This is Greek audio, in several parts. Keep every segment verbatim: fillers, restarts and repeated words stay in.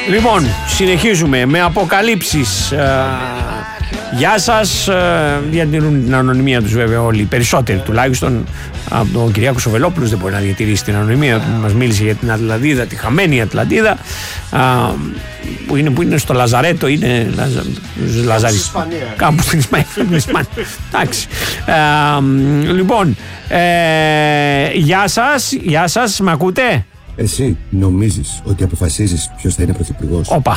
Λοιπόν, συνεχίζουμε με αποκαλύψεις. Ε, γεια σας. Ε, διατηρούν την ανωνυμία τους βέβαια όλοι, οι περισσότεροι τουλάχιστον. Από τον Κυριάκο Σοβελόπουλος δεν μπορεί να διατηρήσει την ανωνυμία του. Μας μίλησε για την Ατλαντίδα, τη χαμένη Ατλαντίδα, ε, που, είναι, που είναι στο Λαζαρέτο, είναι Λαζα, Λαζαρίς, κάπου στην Ισπανία. Εντάξει. Ε, λοιπόν, ε, γεια σας, γεια σας, με ακούτε? Εσύ νομίζεις ότι αποφασίζεις ποιος θα είναι πρωθυπουργός? Όπα.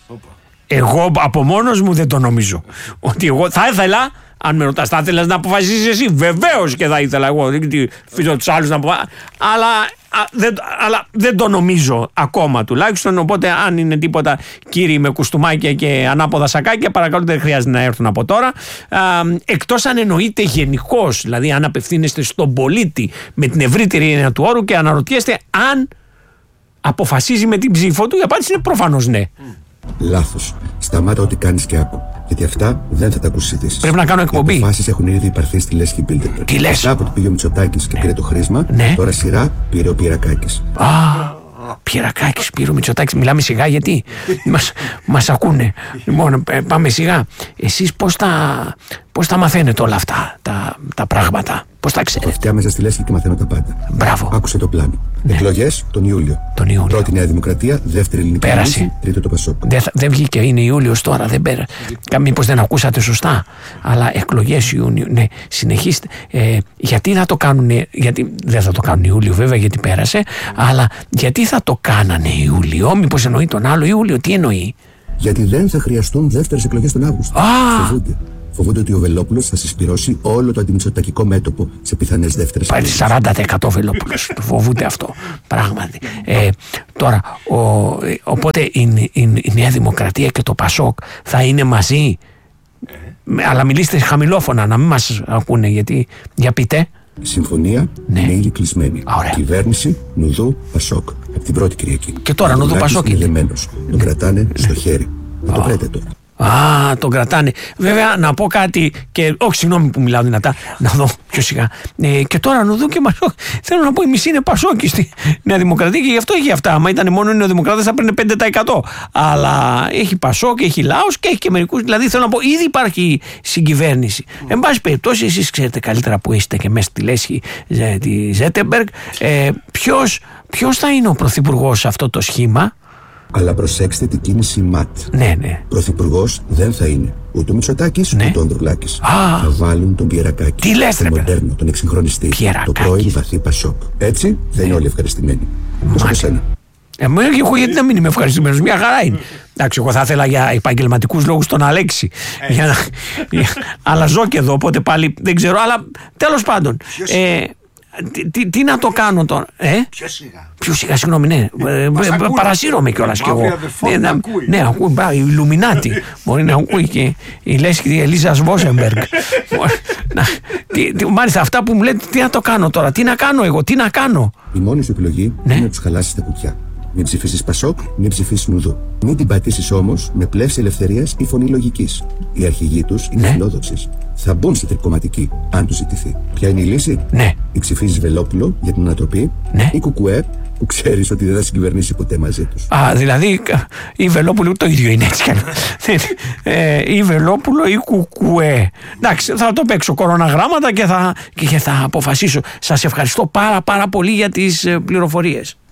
Εγώ από μόνος μου δεν το νομίζω. Ότι εγώ θα ήθελα, αν με ρωτάς, θα ήθελες να αποφασίσεις εσύ? Βεβαίως και θα ήθελα εγώ. Δεν ξέρω τους άλλους να αποφασίσεις. Αλλά, δεν, αλλά δεν το νομίζω ακόμα τουλάχιστον. Οπότε, αν είναι τίποτα κύριοι με κουστούμάκια και ανάποδα σακάκια, παρακαλώ, δεν χρειάζεται να έρθουν από τώρα. Εκτός αν εννοείται γενικώς, δηλαδή αν απευθύνεστε στον πολίτη με την ευρύτερη έννοια του όρου και αναρωτιέστε αν αποφασίζει με την ψήφο του, η απάντηση είναι προφανώς ναι. Λάθος. Σταμάτα ό,τι κάνεις και άκου. Γιατί αυτά δεν θα τα ακούσεις. Πρέπει να κάνω εκπομπή. Οι αποφάσεις έχουν ήδη υπαρθεί στη Λέσχη Bilderberg. Τι λες? Μετά από το πήγε ο Μητσοτάκης και πήρε το χρήσμα, ναι. Τώρα σειρά πήρε ο Πιερακάκης. Α, Πιερακάκης, πήρε ο Μητσοτάκης. Μιλάμε σιγά γιατί μας, μας ακούνε. Λοιπόν, πάμε σιγά. Εσείς πώς τα, πώς τα μαθαίνετε όλα αυτά τα, τα πράγματα? Πώς τα ξέρετε? Αυτιά μέσα στη Λέσχη και μαθαίνω τα πάντα. Μπράβο. Άκουσε το πλάνο. Ναι. Εκλογές τον Ιούλιο. Τον Ιούλιο. Πρώτη Νέα Δημοκρατία, δεύτερη Ελληνική Κυβέρνηση, τρίτο το Πασόκ. Δεν, δεν βγήκε, είναι Ιούλιος τώρα, δεν πέρα. Μήπως δεν ακούσατε σωστά. Αλλά εκλογές Ιούνιο, ναι, συνεχίστε. Ε, γιατί θα το κάνουν, γιατί δεν θα το κάνουν Ιούλιο βέβαια, γιατί πέρασε, αλλά γιατί θα το κάνανε Ιούλιο? Μήπως εννοεί τον άλλο Ιούλιο? Τι εννοεί? Γιατί δεν θα χρειαστούν δεύτερες εκλογές τον Αύγουστο. Ah. Φοβούνται ότι ο Βελόπουλος θα συσπυρώσει όλο το αντιμητσοτακικό μέτωπο σε πιθανές δεύτερες εκλογές. Πάλι σαράντα τοις εκατό Βελόπουλος. Φοβούνται αυτό. Πράγματι. Ε, τώρα, ο, οπότε η, η, η Νέα Δημοκρατία και το Πασόκ θα είναι μαζί. Ε. Αλλά μιλήστε χαμηλόφωνα, να μην μας ακούνε, γιατί. Για πείτε. Η συμφωνία ναι. είναι ήδη κλεισμένη. Ωραία. Κυβέρνηση Νουδού Πασόκ. Από την πρώτη Κυριακή. Και τώρα Νουδού Πασόκ είναι δεμένος. Τον κρατάνε στο χέρι. Να το λέτε τώρα. Α, τον κρατάνε. Βέβαια, να πω κάτι και. Όχι, συγγνώμη που μιλάω δυνατά. Να δω πιο σιγά. Ε, και τώρα να δω και Πασόκ. Θέλω να πω, η μισή είναι Πασόκη στη Νέα Δημοκρατία και γι' αυτό έχει αυτά. Αν ήταν μόνο οι Νεοδημοκράτες θα παίρνει πέντε τοις εκατό. Αλλά έχει Πασόκ, έχει Λάος και έχει και μερικούς. Δηλαδή, θέλω να πω, ήδη υπάρχει συγκυβέρνηση. Mm. Εν πάση περιπτώσει, εσείς ξέρετε καλύτερα που είστε και μέσα στη Λέσχη τη Ζέτεμπεργκ. Ε, Ποιος θα είναι ο πρωθυπουργός σε αυτό το σχήμα? Αλλά προσέξτε την κίνηση ΜΑΤ. Ναι, ναι. Πρωθυπουργός δεν θα είναι ούτε ο Μητσοτάκης ναι. ούτε ο Ανδρουλάκης. Α, θα βάλουν τον Πιερακάκη. Τι λες, τον μοντέρνο, τον εξυγχρονιστή. Το πρώην βαθύ Πασόκ. Έτσι δεν είναι όλοι ευχαριστημένοι. Πώς από σένα? Εγώ γιατί να μην είμαι ευχαριστημένος? Μια χαρά είναι. Εντάξει, εγώ θα ήθελα για επαγγελματικούς λόγους τον Αλέξη. Για να... αλλά ζω και εδώ, οπότε πάλι δεν ξέρω. Αλλά τέλος πάντων. Ε, Τι, τι, τι να το κάνω τώρα, ε? Πιο σιγά. Πιο σιγά, συγγνώμη, ναι. Ε, παρασύρωμαι κιόλας κι εγώ. Ναι, να, ακούει. Ναι, ακούει. Η Ιλουμινάτη. Μπορεί να ακούει και η Λέσχη τη Ελίζα Βόσεμπεργκ. Μάλιστα, αυτά που μου λέτε, τι να το κάνω τώρα, τι να κάνω εγώ, τι να κάνω. Η μόνη σου επιλογή ναι. είναι να τους χαλάσεις τα κουτιά. Μην ψηφίσεις Πασόκ, μην ψηφίσεις Νουδού. Μην την πατήσεις όμως με πλεύση ελευθερίας ή φωνή λογικής. Οι αρχηγοί τους είναι ναι. φιλόδοξες. Θα μπουν στη τρικοματική, αν τους ζητηθεί. Ποια είναι η λύση? Ναι. Ή ψηφίζεις Βελόπουλο για την ανατροπή, ναι. ή Κουκουέ, που ξέρεις ότι δεν θα συγκυβερνήσει ποτέ μαζί τους. Α, δηλαδή η Βελόπουλο το ίδιο είναι έτσι. ε, η Βελόπουλο ή Κουκουέ. Εντάξει, θα το παίξω κοροναγράμματα και θα, και θα αποφασίσω. Σας ευχαριστώ πάρα πάρα πολύ για τις πληροφορίες.